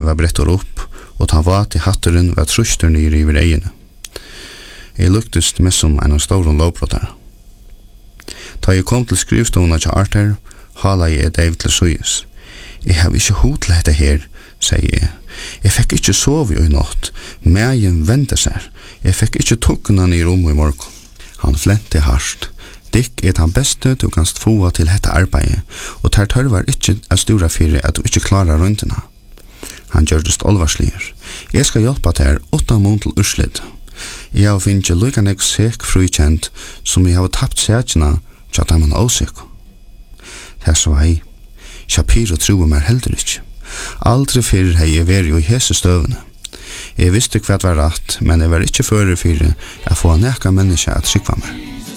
var brettur upp, og han var til hatteren var trustur nere i egene. Jeg luktest med som en av store lovbrottere. Da jeg kom til skrivstående til Arthur, hala jeg David til søyes. Jeg har ikke hod til dette her, sier jeg. Jeg fikk ikke sove i natt. Mægen vendte seg. Jeg fikk ikke tukkene i rommet i morgen. Han flente hardt. Dick er den beste du kan få til dette arbeidet, og tar tørvar ikke å stura for at du ikke klarer rundene. Han gjør det alvarsligere. Jeg skal hjelpe til 8 måneder til urslit. Jeg har finnet lykka nek sek frukjent som jeg har tapt sætjene til at man åsik. Her svei. Shapiro tror meg heller ikke. Aldri før har jeg vært i hese støvene. Jeg visste hva det var rett, men jeg var ikke føre for å få nekka mennesker at trykva meg.